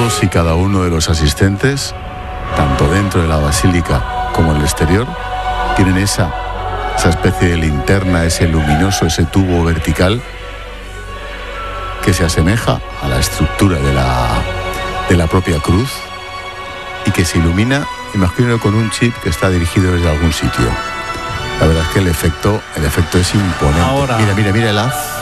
Todos y cada uno de los asistentes, tanto dentro de la basílica como en el exterior, tienen esa especie de linterna, ese luminoso, ese tubo vertical que se asemeja a la estructura de la propia cruz y que se ilumina, imagino, con un chip que está dirigido desde algún sitio. La verdad es que el efecto es imponente. Ahora, mira el haz.